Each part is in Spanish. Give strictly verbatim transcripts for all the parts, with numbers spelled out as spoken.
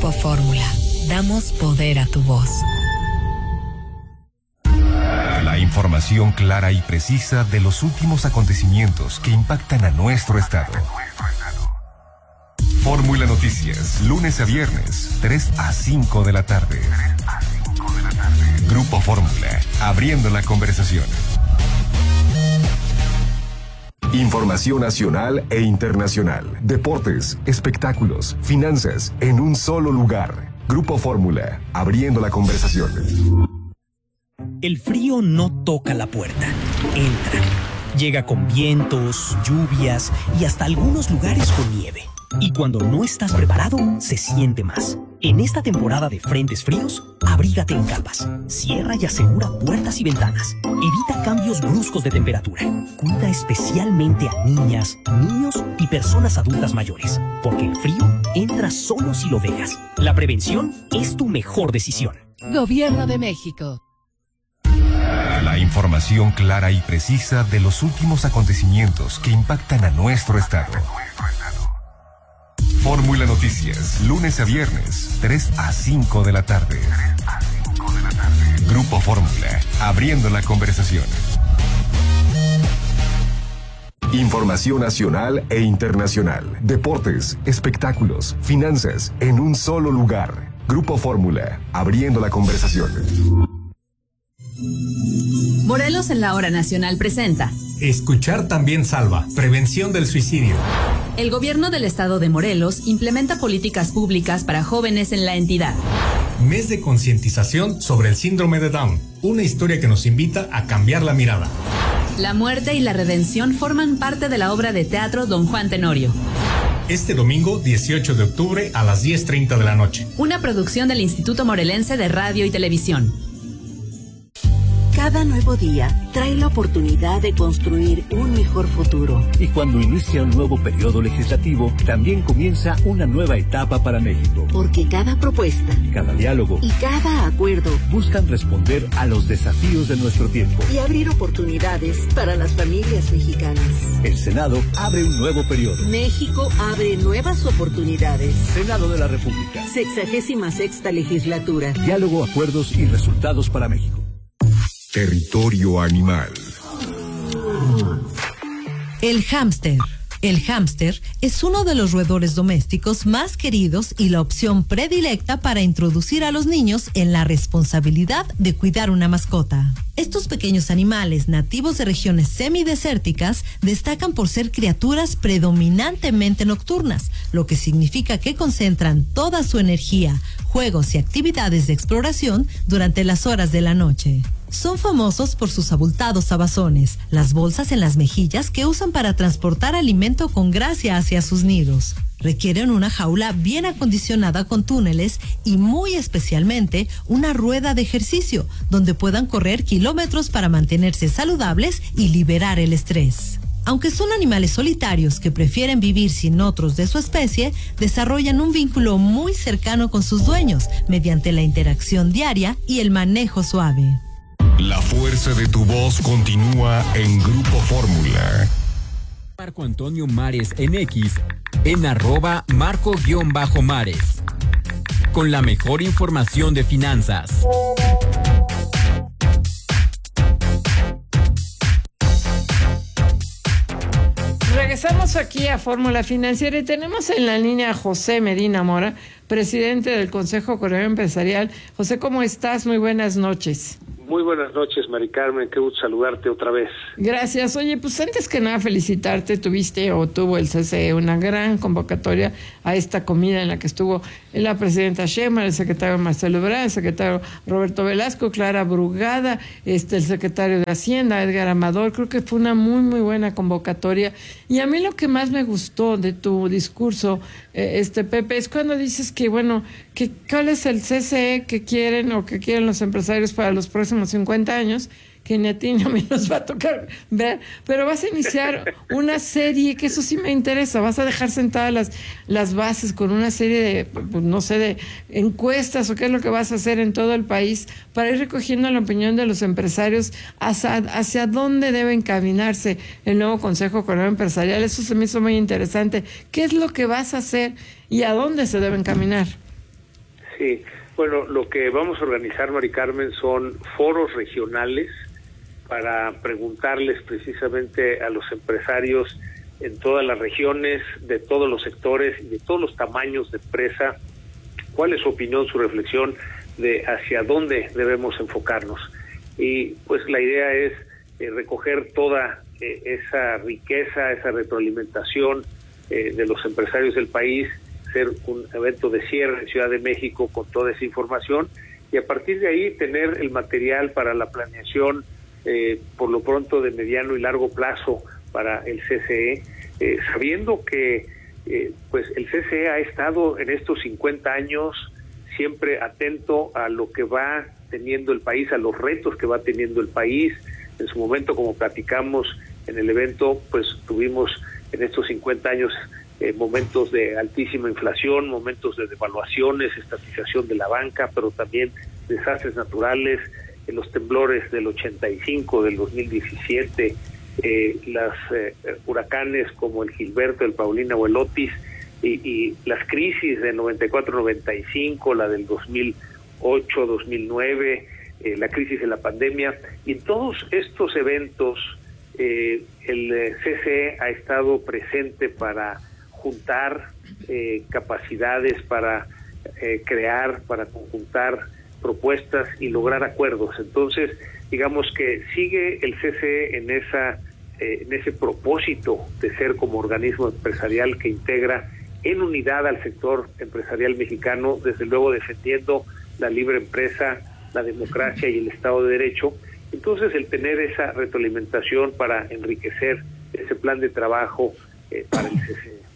Grupo Fórmula. Damos poder a tu voz. La información clara y precisa de los últimos acontecimientos que impactan a nuestro estado. Fórmula Noticias, lunes a viernes, tres a cinco de la tarde. Grupo Fórmula, abriendo la conversación. Información nacional e internacional, deportes, espectáculos, finanzas, en un solo lugar. Grupo Fórmula, abriendo la conversación. El frío no toca la puerta, entra. Llega con vientos, lluvias y hasta algunos lugares con nieve. Y cuando no estás preparado, se siente más. En esta temporada de frentes fríos, abrígate en capas. Cierra y asegura puertas y ventanas. Evita cambios bruscos de temperatura. Cuida especialmente a niñas, niños y personas adultas mayores, porque el frío entra solo si lo dejas. La prevención es tu mejor decisión. Gobierno de México. La información clara y precisa de los últimos acontecimientos que impactan a nuestro estado. Fórmula Noticias, lunes a viernes, tres a cinco de la tarde. Grupo Fórmula, abriendo la conversación. Información nacional e internacional, deportes, espectáculos, finanzas, en un solo lugar. Grupo Fórmula, abriendo la conversación. Morelos en la Hora Nacional presenta Escuchar también salva. Prevención del suicidio. El gobierno del estado de Morelos implementa políticas públicas para jóvenes en la entidad. Mes de concientización sobre el síndrome de Down. Una historia que nos invita a cambiar la mirada. La muerte y la redención forman parte de la obra de teatro Don Juan Tenorio. Este domingo, dieciocho de octubre, a las diez treinta de la noche. Una producción del Instituto Morelense de Radio y Televisión. Cada nuevo día trae la oportunidad de construir un mejor futuro. Y cuando inicia un nuevo periodo legislativo, también comienza una nueva etapa para México. Porque cada propuesta, cada diálogo y cada acuerdo buscan responder a los desafíos de nuestro tiempo y abrir oportunidades para las familias mexicanas. El Senado abre un nuevo periodo. México abre nuevas oportunidades. Senado de la República. Sexagésima sexta legislatura. Diálogo, acuerdos y resultados para México. Territorio animal. El hámster. El hámster es uno de los roedores domésticos más queridos y la opción predilecta para introducir a los niños en la responsabilidad de cuidar una mascota. Estos pequeños animales nativos de regiones semidesérticas destacan por ser criaturas predominantemente nocturnas, lo que significa que concentran toda su energía, juegos y actividades de exploración durante las horas de la noche. Son famosos por sus abultados abazones, las bolsas en las mejillas que usan para transportar alimento con gracia hacia sus nidos. Requieren una jaula bien acondicionada con túneles y muy especialmente una rueda de ejercicio donde puedan correr kilómetros para mantenerse saludables y liberar el estrés. Aunque son animales solitarios que prefieren vivir sin otros de su especie, desarrollan un vínculo muy cercano con sus dueños mediante la interacción diaria y el manejo suave. La fuerza de tu voz continúa en Grupo Fórmula. Marco Antonio Mares en X, en arroba Marco-Mares. Con la mejor información de finanzas. Regresamos aquí a Fórmula Financiera y tenemos en la línea a José Medina Mora, presidente del Consejo Coordinador Empresarial. José, ¿cómo estás? Muy buenas noches. Muy buenas noches, Mari Carmen, qué gusto saludarte otra vez. Gracias. Oye, pues antes que nada felicitarte, tuviste o tuvo el C C E una gran convocatoria a esta comida en la que estuvo la presidenta Sheinbaum, el secretario Marcelo Ebrard, el secretario Roberto Velasco, Clara Brugada, este, el secretario de Hacienda, Edgar Amador. Creo que fue una muy, muy buena convocatoria. Y a mí lo que más me gustó de tu discurso, eh, este Pepe, es cuando dices que, bueno, que cuál es el C C E que quieren o que quieren los empresarios para los próximos cincuenta años, que ni a ti ni a mí nos va a tocar ver, pero vas a iniciar una serie, que eso sí me interesa, vas a dejar sentadas las, las bases con una serie de, pues, no sé, de encuestas o qué es lo que vas a hacer en todo el país para ir recogiendo la opinión de los empresarios hacia, hacia dónde debe encaminarse el nuevo Consejo Coordinador Empresarial. Eso se me hizo muy interesante. ¿Qué es lo que vas a hacer y a dónde se debe encaminar? Sí, bueno, lo que vamos a organizar, Mari Carmen, son foros regionales para preguntarles precisamente a los empresarios en todas las regiones, de todos los sectores y de todos los tamaños de empresa, cuál es su opinión, su reflexión de hacia dónde debemos enfocarnos. Y pues la idea es eh, recoger toda eh, esa riqueza, esa retroalimentación eh, de los empresarios del país, hacer un evento de cierre en Ciudad de México con toda esa información y a partir de ahí tener el material para la planeación eh, por lo pronto de mediano y largo plazo para el C C E, eh, sabiendo que eh, pues el C C E ha estado en estos cincuenta años siempre atento a lo que va teniendo el país, a los retos que va teniendo el país. En su momento, como platicamos en el evento, pues tuvimos en estos cincuenta años eh, momentos de altísima inflación, momentos de devaluaciones, estatización de la banca, pero también desastres naturales, eh, los temblores del ochenta y cinco, del dos mil diecisiete, eh, las eh, huracanes como el Gilberto, el Paulina o el Otis, y, y las crisis del noventa y cuatro noventa y cinco, la del dos mil ocho dos mil nueve, eh, la crisis de la pandemia, y en todos estos eventos eh, el eh, C C E ha estado presente para juntar eh, capacidades, para eh, crear, para conjuntar propuestas y lograr acuerdos. Entonces, digamos que sigue el C C E en esa eh, en ese propósito de ser como organismo empresarial que integra en unidad al sector empresarial mexicano, desde luego defendiendo la libre empresa, la democracia y el Estado de Derecho. Entonces, el tener esa retroalimentación para enriquecer ese plan de trabajo eh, para el C C E.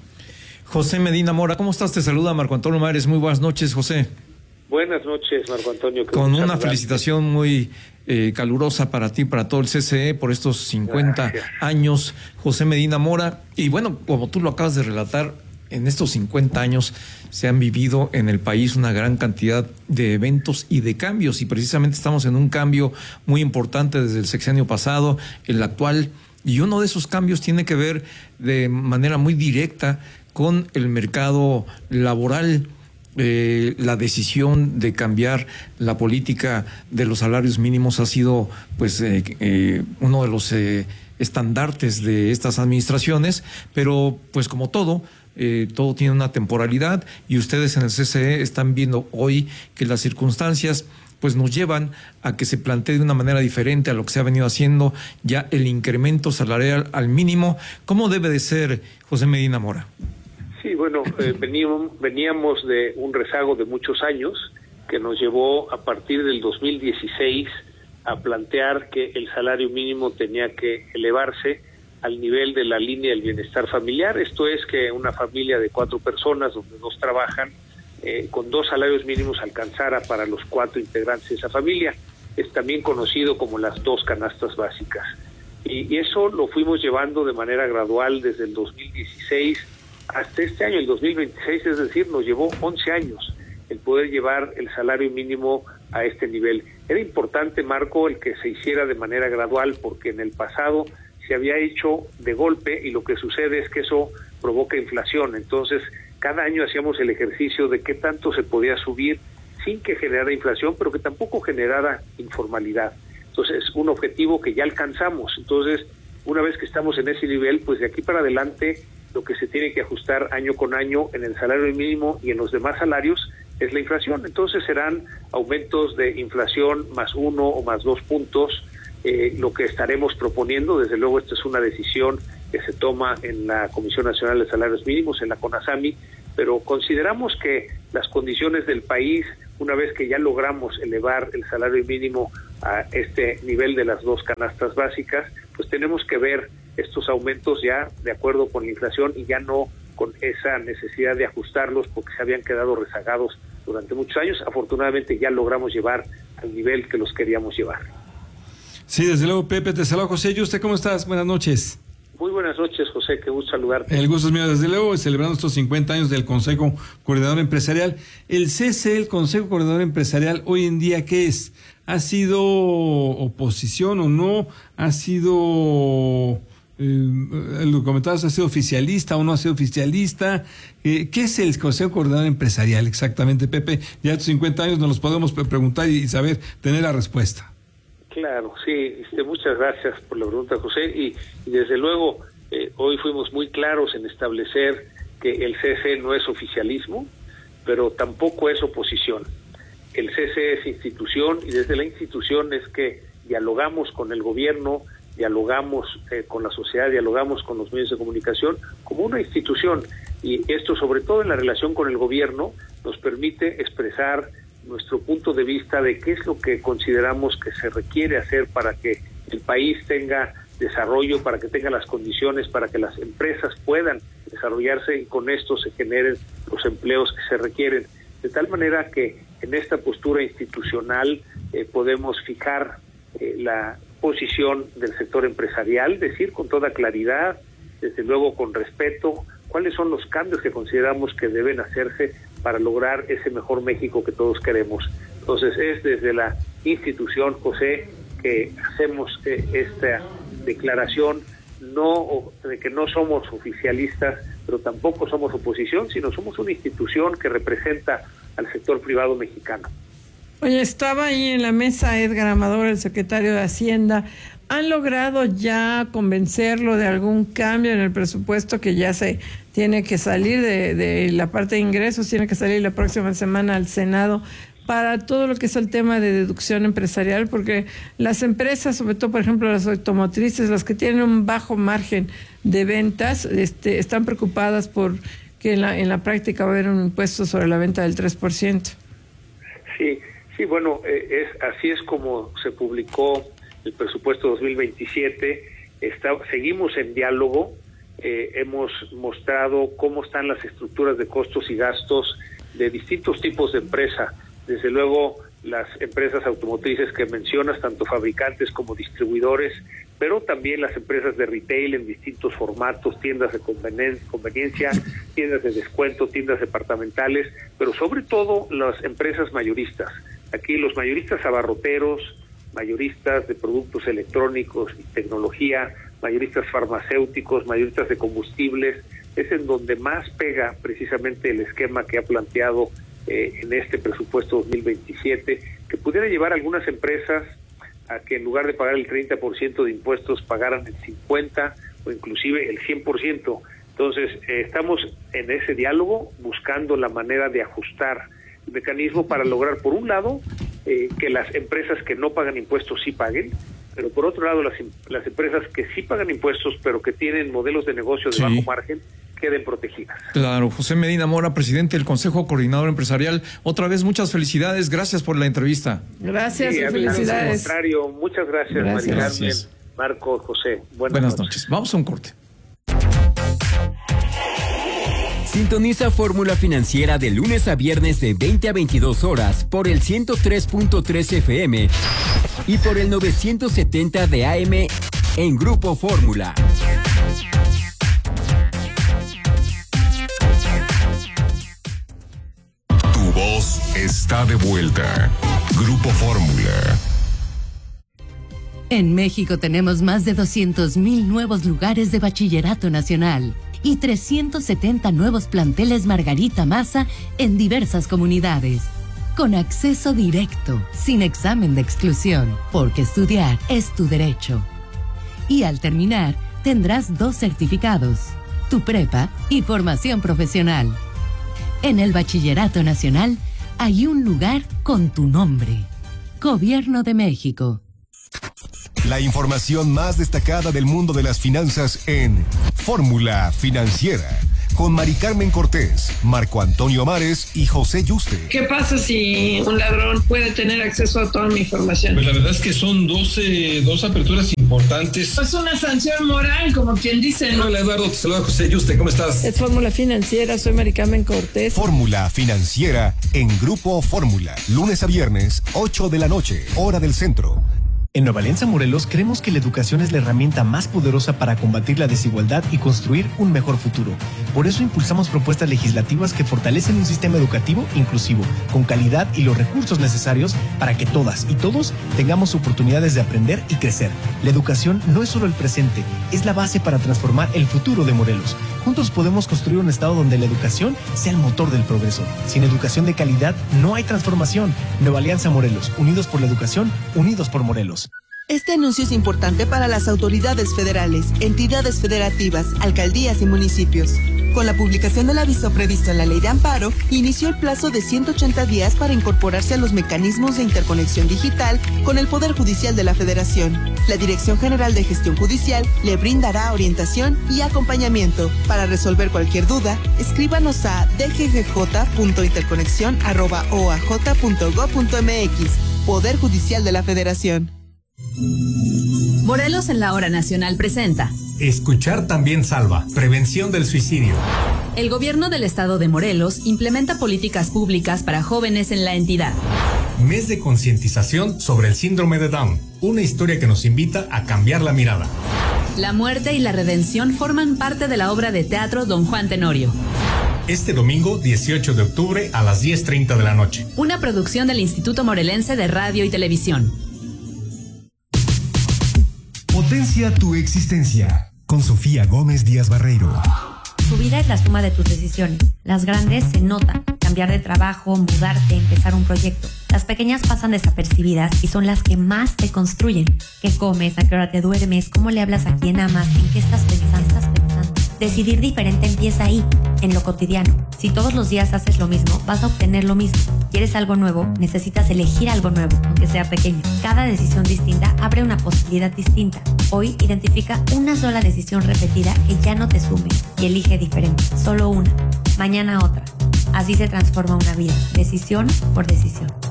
José Medina Mora, ¿cómo estás? Te saluda Marco Antonio Mares. Muy buenas noches, José. Buenas noches, Marco Antonio. Con una saludarte. felicitación muy eh, calurosa para ti, para todo el C C E, por estos cincuenta Gracias. Años, José Medina Mora. Y bueno, como tú lo acabas de relatar, en estos cincuenta años se han vivido en el país una gran cantidad de eventos y de cambios, y precisamente estamos en un cambio muy importante desde el sexenio pasado, el actual, y uno de esos cambios tiene que ver de manera muy directa con el mercado laboral. Eh, la decisión de cambiar la política de los salarios mínimos ha sido pues eh, eh, uno de los eh, estandartes de estas administraciones, pero pues como todo, Eh, todo tiene una temporalidad, y ustedes en el C C E están viendo hoy que las circunstancias pues nos llevan a que se plantee de una manera diferente a lo que se ha venido haciendo ya el incremento salarial al mínimo. ¿Cómo debe de ser, José Medina Mora? Sí, bueno, eh, veníamos, veníamos de un rezago de muchos años que nos llevó a partir del dos mil dieciséis a plantear que el salario mínimo tenía que elevarse al nivel de la línea del bienestar familiar. Esto es que una familia de cuatro personas, donde dos trabajan, eh, con dos salarios mínimos alcanzara para los cuatro integrantes de esa familia. Es también conocido como las dos canastas básicas. Y, y eso lo fuimos llevando de manera gradual desde el dos mil dieciséis hasta este año, el dos mil veintiséis, es decir, nos llevó once años el poder llevar el salario mínimo a este nivel. Era importante, Marco, el que se hiciera de manera gradual, porque en el pasado se había hecho de golpe, y lo que sucede es que eso provoca inflación. Entonces, cada año hacíamos el ejercicio de qué tanto se podía subir sin que generara inflación, pero que tampoco generara informalidad. Entonces, un objetivo que ya alcanzamos. Entonces, una vez que estamos en ese nivel, pues de aquí para adelante, lo que se tiene que ajustar año con año en el salario mínimo y en los demás salarios es la inflación. Entonces, serán aumentos de inflación más uno o más dos puntos, Eh, lo que estaremos proponiendo. Desde luego, esta es una decisión que se toma en la Comisión Nacional de Salarios Mínimos, en la CONASAMI, pero consideramos que las condiciones del país, una vez que ya logramos elevar el salario mínimo a este nivel de las dos canastas básicas, pues tenemos que ver estos aumentos ya de acuerdo con la inflación y ya no con esa necesidad de ajustarlos porque se habían quedado rezagados durante muchos años. Afortunadamente ya logramos llevar al nivel que los queríamos llevar. Sí, desde luego, Pepe, te saludo, José. ¿Y usted cómo estás? Buenas noches. Muy buenas noches, José, qué gusto saludarte. El gusto es mío, desde luego, celebrando estos cincuenta años del Consejo Coordinador Empresarial. El C C E, el Consejo Coordinador Empresarial, hoy en día, ¿qué es? ¿Ha sido oposición o no? ¿Ha sido Eh, lo comentabas, ¿ha sido oficialista o no ha sido oficialista? Eh, ¿Qué es el Consejo Coordinador Empresarial exactamente, Pepe? Ya a tus cincuenta años nos los podemos preguntar y saber, tener la respuesta. Claro, sí, este, muchas gracias por la pregunta, José, y, y desde luego eh, hoy fuimos muy claros en establecer que el C C E no es oficialismo, pero tampoco es oposición. El C C E es institución y desde la institución es que dialogamos con el gobierno, dialogamos eh, con la sociedad, dialogamos con los medios de comunicación como una institución, y esto sobre todo en la relación con el gobierno nos permite expresar nuestro punto de vista de qué es lo que consideramos que se requiere hacer para que el país tenga desarrollo, para que tenga las condiciones, para que las empresas puedan desarrollarse y con esto se generen los empleos que se requieren. De tal manera que en esta postura institucional eh, podemos fijar eh, la posición del sector empresarial, decir con toda claridad, desde luego con respeto, cuáles son los cambios que consideramos que deben hacerse para lograr ese mejor México que todos queremos. Entonces es desde la institución, José, que hacemos eh, esta declaración, no de que no somos oficialistas, pero tampoco somos oposición, sino somos una institución que representa al sector privado mexicano. Oye, estaba ahí en la mesa Edgar Amador, el secretario de Hacienda. ¿Han logrado ya convencerlo de algún cambio en el presupuesto que ya se tiene que salir de, de la parte de ingresos, tiene que salir la próxima semana al Senado para todo lo que es el tema de deducción empresarial? Porque las empresas, sobre todo, por ejemplo, las automotrices, las que tienen un bajo margen de ventas, este, están preocupadas por que en la, en la práctica va a haber un impuesto sobre la venta del tres por ciento. Sí, sí, bueno, eh, es así es como se publicó el presupuesto dos mil veintisiete. Está, seguimos en diálogo, eh, hemos mostrado cómo están las estructuras de costos y gastos de distintos tipos de empresa. Desde luego, las empresas automotrices que mencionas, tanto fabricantes como distribuidores, pero también las empresas de retail en distintos formatos, tiendas de conveniencia, tiendas de descuento, tiendas departamentales, pero sobre todo las empresas mayoristas. Aquí los mayoristas abarroteros, mayoristas de productos electrónicos y tecnología, mayoristas farmacéuticos, mayoristas de combustibles, es en donde más pega precisamente el esquema que ha planteado eh, en este presupuesto dos mil veintisiete, que pudiera llevar a algunas empresas a que en lugar de pagar el treinta por ciento de impuestos pagaran el cincuenta por ciento o inclusive el cien por ciento. Entonces, eh, estamos en ese diálogo buscando la manera de ajustar el mecanismo para lograr, por un lado, eh, que las empresas que no pagan impuestos sí paguen, pero por otro lado, las, las empresas que sí pagan impuestos, pero que tienen modelos de negocio de sí. bajo margen, queden protegidas. Claro. José Medina Mora, presidente del Consejo Coordinador Empresarial. Otra vez, muchas felicidades. Gracias por la entrevista. Gracias sí, y felicidades. Al contrario, muchas gracias, gracias. María Carmen, Marco, José. Buenas, Buenas noches. noches. Vamos a un corte. Sintoniza Fórmula Financiera de lunes a viernes de veinte a veintidós horas por el ciento tres punto tres F M y por el novecientos setenta de A M en Grupo Fórmula. Tu voz está de vuelta. Grupo Fórmula. En México tenemos más de doscientos mil nuevos lugares de bachillerato nacional y trescientos setenta nuevos planteles Margarita Maza en diversas comunidades, con acceso directo, sin examen de exclusión, porque estudiar es tu derecho. Y al terminar, tendrás dos certificados, tu prepa y formación profesional. En el Bachillerato Nacional hay un lugar con tu nombre. Gobierno de México. La información más destacada del mundo de las finanzas en Fórmula Financiera, con Mari Carmen Cortés, Marco Antonio Mares y José Yuste. ¿Qué pasa si un ladrón puede tener acceso a toda mi información? Pues la verdad es que son doce, dos aperturas importantes. Es una sanción moral, como quien dice. Hola Eduardo, te saluda José Yuste, ¿cómo estás? Es Fórmula Financiera, soy Mari Carmen Cortés. Fórmula Financiera en Grupo Fórmula, lunes a viernes, ocho de la noche, hora del centro. En Nueva Alianza Morelos creemos que la educación es la herramienta más poderosa para combatir la desigualdad y construir un mejor futuro. Por eso impulsamos propuestas legislativas que fortalecen un sistema educativo inclusivo, con calidad y los recursos necesarios para que todas y todos tengamos oportunidades de aprender y crecer. La educación no es solo el presente, es la base para transformar el futuro de Morelos. Juntos podemos construir un estado donde la educación sea el motor del progreso. Sin educación de calidad no hay transformación. Nueva Alianza Morelos, unidos por la educación, unidos por Morelos. Este anuncio es importante para las autoridades federales, entidades federativas, alcaldías y municipios. Con la publicación del aviso previsto en la Ley de Amparo, inició el plazo de ciento ochenta días para incorporarse a los mecanismos de interconexión digital con el Poder Judicial de la Federación. La Dirección General de Gestión Judicial le brindará orientación y acompañamiento. Para resolver cualquier duda, escríbanos a d g g j punto interconexión arroba o a j punto gob punto m x. Poder Judicial de la Federación. Morelos en la Hora Nacional presenta Escuchar también salva. Prevención del suicidio. El gobierno del estado de Morelos implementa políticas públicas para jóvenes en la entidad. Mes de concientización sobre el síndrome de Down. Una historia que nos invita a cambiar la mirada. La muerte y la redención forman parte de la obra de teatro Don Juan Tenorio. Este domingo, dieciocho de octubre, a las diez treinta de la noche. Una producción del Instituto Morelense de Radio y Televisión. Potencia tu existencia. Con Sofía Gómez Díaz Barreiro. Tu vida es la suma de tus decisiones. Las grandes se notan. Cambiar de trabajo, mudarte, empezar un proyecto. Las pequeñas pasan desapercibidas y son las que más te construyen. ¿Qué comes? ¿A qué hora te duermes? ¿Cómo le hablas a quien amas? ¿En qué estás pensando? ¿Estás pensando? Decidir diferente empieza ahí, en lo cotidiano. Si todos los días haces lo mismo, vas a obtener lo mismo. ¿Quieres algo nuevo? Necesitas elegir algo nuevo, aunque sea pequeño. Cada decisión distinta abre una posibilidad distinta. Hoy identifica una sola decisión repetida que ya no te sume y elige diferente. Solo una. Mañana otra. Así se transforma una vida. Decisión por decisión.